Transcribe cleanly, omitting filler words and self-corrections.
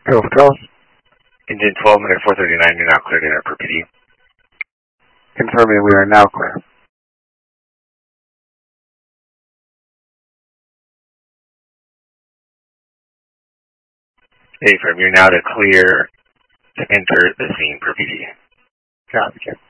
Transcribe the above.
Hello, Patrol. Engine 12, minute 439, you're now cleared in for PD. Confirming we are now clear. Hey, from you're now to clear to enter the scene for PD. Copy,